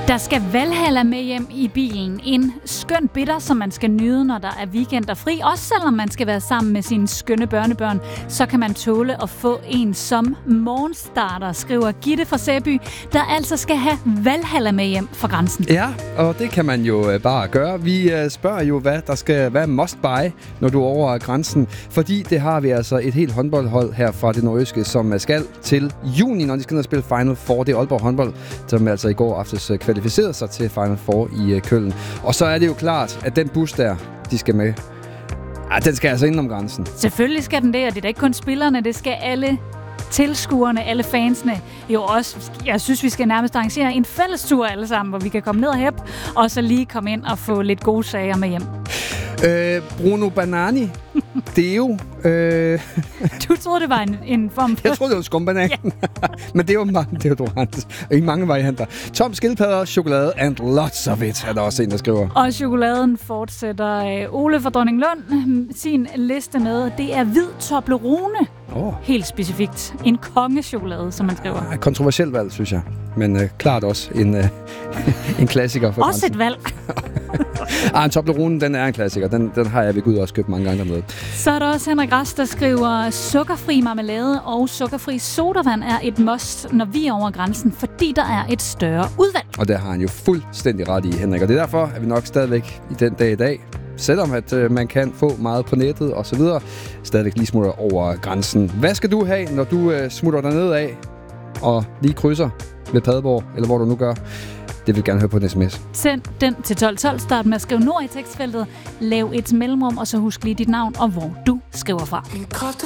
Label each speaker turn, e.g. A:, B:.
A: Der skal Valhalla med hjem i bilen. En skøn bitter, som man skal nyde, når der er weekend og fri. Også selvom man skal være sammen med sine skønne børnebørn, så kan man tåle at få en som morgenstarter, skriver Gitte fra Sæby, der altså skal have Valhalla med hjem fra grænsen.
B: Ja, og det kan man jo bare gøre. Vi spørger jo, hvad der skal være must buy, når du er over grænsen. Fordi det har vi altså et helt håndboldhold her fra det nordjyske, som skal til juni, når de skal ned og spille Final Four. Det er Aalborg håndbold, som altså i går aftes kvalificerede sig til Final Four i Køln. Og så er det jo klart, at den bus der, de skal med, den skal altså ind om grænsen.
A: Selvfølgelig skal den det, og det er da ikke kun spillerne, det skal alle tilskuerne, alle fansene. Jo også, jeg synes, vi skal nærmest arrangere en fælles tur alle sammen, hvor vi kan komme ned og hæppe, og så lige komme ind og få lidt gode sager med hjem.
B: Bruno Banani, det er jo...
A: Du troede, det var en form for...
B: Jeg troede, det var skumbanan. Ja. Men det er jo mange deodorant. I mange varianter. Tom skildpadder, chokolade and lots of it, er der også en, der skriver.
A: Og chokoladen fortsætter Ole fra Dronninglund sin liste med. Det er hvid Toblerone. Helt specifikt. En kongechokolade, som man skriver.
B: Kontroversielt valg, synes jeg. Men klart også en klassiker for
A: også grænsen. Et valg.
B: En Toblerone, den er en klassiker. Den har jeg ved Gud også købt mange gange dernede.
A: Så er der også Henrik Rast, der skriver, sukkerfri marmelade og sukkerfri sodavand er et must, når vi er over grænsen, fordi der er et større udvalg.
B: Og det har han jo fuldstændig ret i, Henrik. Og det er derfor, at vi nok stadigvæk i den dag i dag, selvom at man kan få meget på nettet og så videre, stadigvæk lige smutter over grænsen. Hvad skal du have, når du smutter dernede af og lige krydser ved Padborg, eller hvor du nu gør? Det vil gerne høre på en sms.
A: Send den til 1212. Start med at skrive nord i tekstfeltet. Lav et mellemrum, og så husk lige dit navn og hvor du skriver fra.